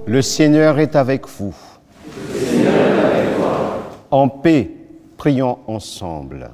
Le Seigneur est avec vous. Le Seigneur est avec toi. En paix, prions ensemble.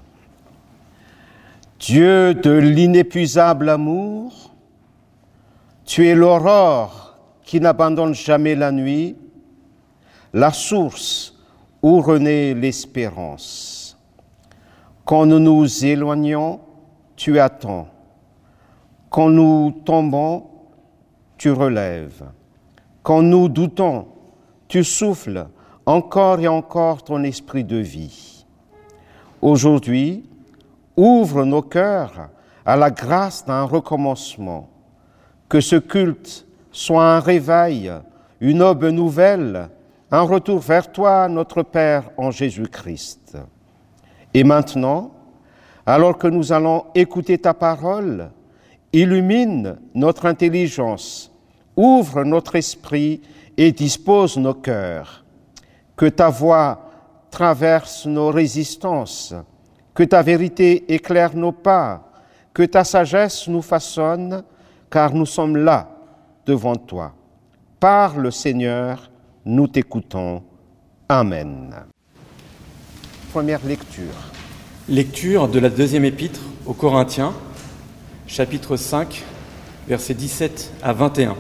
Dieu de l'inépuisable amour, tu es l'aurore qui n'abandonne jamais la nuit, la source où renaît l'espérance. Quand nous nous éloignons, tu attends. Quand nous tombons, tu relèves. Quand nous doutons, tu souffles encore et encore ton esprit de vie. Aujourd'hui, ouvre nos cœurs à la grâce d'un recommencement. Que ce culte soit un réveil, une aube nouvelle, un retour vers toi, notre Père en Jésus-Christ. Et maintenant, alors que nous allons écouter ta parole, illumine notre intelligence, ouvre notre esprit et dispose nos cœurs. Que ta voix traverse nos résistances, que ta vérité éclaire nos pas, que ta sagesse nous façonne, car nous sommes là, devant toi. Parle, Seigneur, nous t'écoutons. Amen. Première lecture. Lecture de la deuxième épître aux Corinthiens, chapitre 5, versets 17 à 21.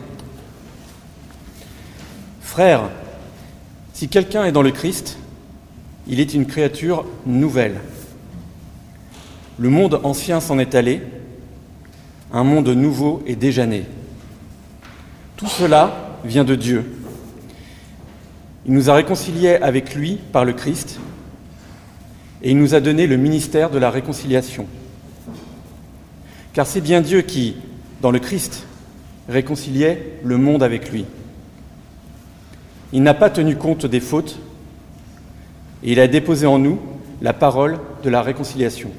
Frères, si quelqu'un est dans le Christ, il est une créature nouvelle. Le monde ancien s'en est allé, un monde nouveau est déjà né. Tout cela vient de Dieu. Il nous a réconciliés avec lui par le Christ et il nous a donné le ministère de la réconciliation. Car c'est bien Dieu qui, dans le Christ, réconciliait le monde avec lui. Il n'a pas tenu compte des fautes et il a déposé en nous la parole de la réconciliation.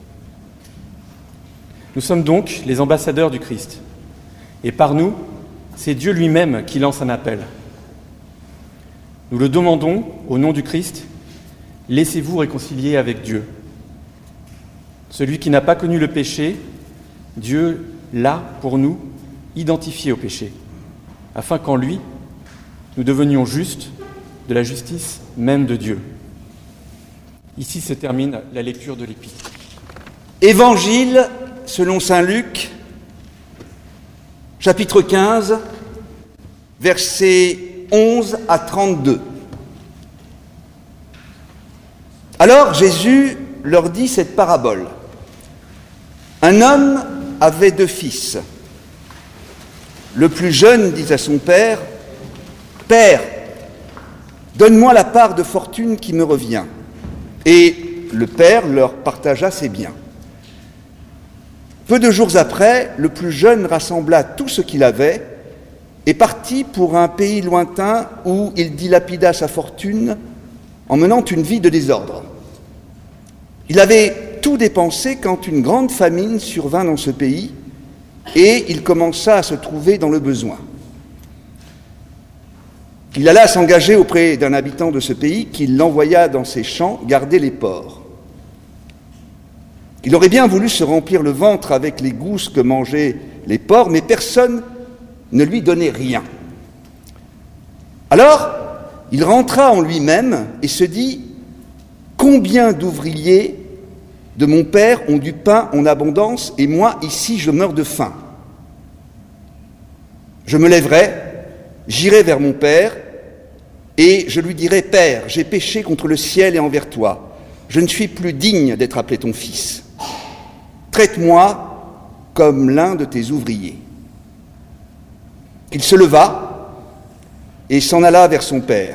Nous sommes donc les ambassadeurs du Christ. Et par nous, c'est Dieu lui-même qui lance un appel. Nous le demandons au nom du Christ, laissez-vous réconcilier avec Dieu. Celui qui n'a pas connu le péché, Dieu l'a pour nous identifié au péché, afin qu'en lui, nous devenions justes de la justice même de Dieu. Ici se termine la lecture de l'Épître. Évangile selon saint Luc, chapitre 15, versets 11 à 32. Alors Jésus leur dit cette parabole. Un homme avait 2 fils. Le plus jeune dit à son père, « Père, donne-moi la part de fortune qui me revient. » Et le père leur partagea ses biens. Peu de jours après, le plus jeune rassembla tout ce qu'il avait et partit pour un pays lointain où il dilapida sa fortune en menant une vie de désordre. Il avait tout dépensé quand une grande famine survint dans ce pays et il commença à se trouver dans le besoin. Il alla s'engager auprès d'un habitant de ce pays qui l'envoya dans ses champs garder les porcs. Il aurait bien voulu se remplir le ventre avec les gousses que mangeaient les porcs, mais personne ne lui donnait rien. Alors, il rentra en lui-même et se dit « Combien d'ouvriers de mon père ont du pain en abondance et moi, ici, je meurs de faim. Je me lèverai, j'irai vers mon père et je lui dirai « Père, j'ai péché contre le ciel et envers toi. Je ne suis plus digne d'être appelé ton fils. Traite-moi comme l'un de tes ouvriers. » Il se leva et s'en alla vers son père.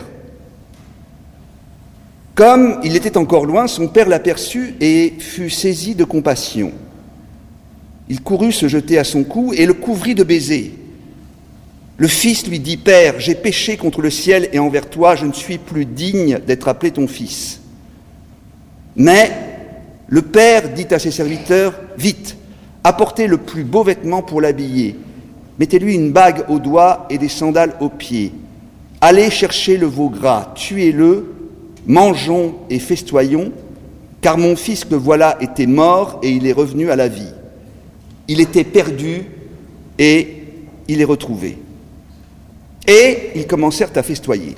Comme il était encore loin, son père l'aperçut et fut saisi de compassion. Il courut se jeter à son cou et le couvrit de baisers. Le fils lui dit « Père, j'ai péché contre le ciel et envers toi, je ne suis plus digne d'être appelé ton fils. » Mais le père dit à ses serviteurs « Vite, apportez le plus beau vêtement pour l'habiller. Mettez-lui une bague au doigt et des sandales aux pieds. Allez chercher le veau gras, tuez-le, mangeons et festoyons, car mon fils que voilà était mort et il est revenu à la vie. Il était perdu et il est retrouvé. » Et ils commencèrent à festoyer.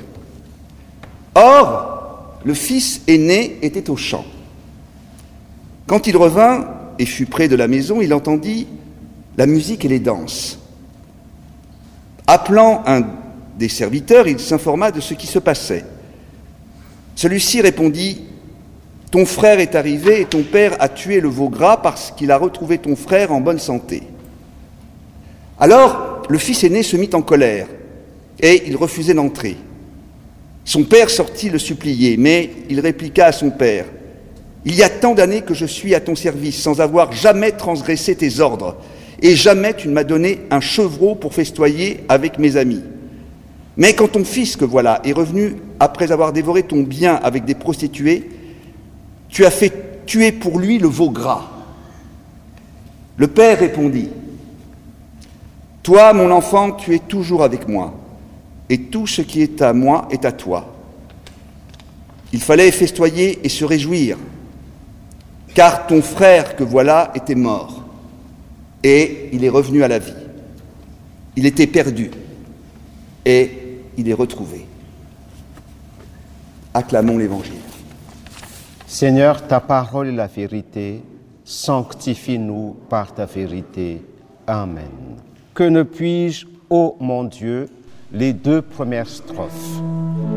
Or, le fils aîné était au champ. Quand il revint et fut près de la maison, il entendit la musique et les danses. Appelant un des serviteurs, il s'informa de ce qui se passait. Celui-ci répondit : « Ton frère est arrivé et ton père a tué le veau gras parce qu'il a retrouvé ton frère en bonne santé. » Alors, le fils aîné se mit en colère et il refusait d'entrer. Son père sortit le supplier, mais il répliqua à son père : « Il y a tant d'années que je suis à ton service sans avoir jamais transgressé tes ordres, et jamais tu ne m'as donné un chevreau pour festoyer avec mes amis. Mais quand ton fils, que voilà, est revenu après avoir dévoré ton bien avec des prostituées, tu as fait tuer pour lui le veau gras. » Le père répondit : « Toi, mon enfant, tu es toujours avec moi, et tout ce qui est à moi est à toi. » Il fallait festoyer et se réjouir, car ton frère que voilà était mort, et il est revenu à la vie. Il était perdu, et il est retrouvé. Acclamons l'Évangile. Seigneur, ta parole est la vérité, sanctifie-nous par ta vérité. Amen. Que ne puis-je, ô mon Dieu, les 2 premières strophes.